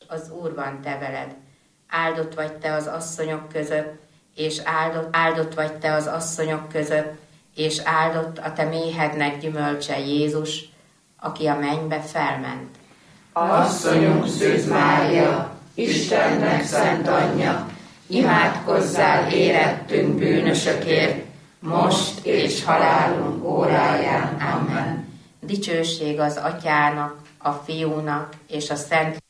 Az Úr van te veled. Áldott vagy te az asszonyok között, és áldott vagy te az asszonyok között, és áldott a te méhednek gyümölcse Jézus, aki a mennybe felment. Asszonyunk Szűz Mária, Istennek szent anyja, imádkozzál érettünk bűnösökért, most és halálunk óráján. Amen. Dicsőség az Atyának, a Fiúnak és a Szent